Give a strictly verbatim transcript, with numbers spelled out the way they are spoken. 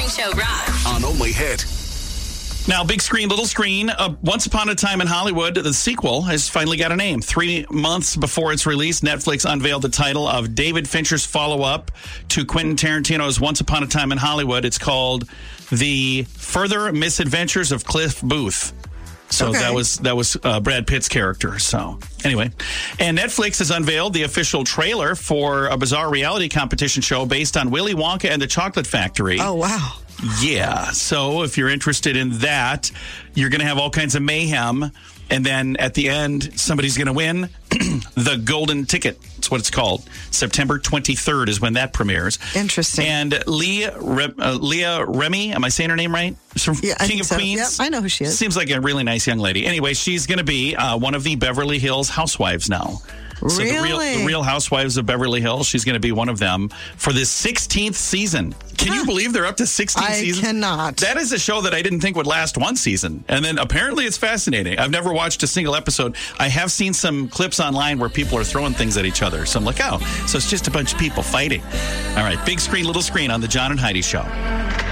Show rocks. On Only Hit. Now, big screen, little screen. Uh, Once Upon a Time in Hollywood, the sequel, has finally got a name. Three months before its release, Netflix unveiled the title of David Fincher's follow-up to Quentin Tarantino's Once Upon a Time in Hollywood. It's called The Further Misadventures of Cliff Booth. So Okay. that was that was uh, Brad Pitt's character. So anyway, and Netflix has unveiled the official trailer for a bizarre reality competition show based on Willy Wonka and the Chocolate Factory. Oh, wow. Yeah. So if you're interested in that, you're going to have all kinds of mayhem. And then at the end, somebody's going to win the golden ticket. That's what it's called. September twenty-third is when that premieres. Interesting. And Leah, Re- uh, Leah Remy, am I saying her name right? She's from Yeah, I King think of so. Queens. Yep, I know who she is. Seems like a really nice young lady. Anyway, she's going to be uh, one of the Beverly Hills housewives now. So the real, Really? the real Housewives of Beverly Hills, she's going to be one of them for this sixteenth season. Can you believe they're up to sixteen I seasons? cannot. That is a show that I didn't think would last one season. And then apparently it's fascinating. I've never watched a single episode. I have seen some clips online where people are throwing things at each other. So I'm like, oh, so it's just a bunch of people fighting. All right, big screen, little screen on the John and Heidi Show.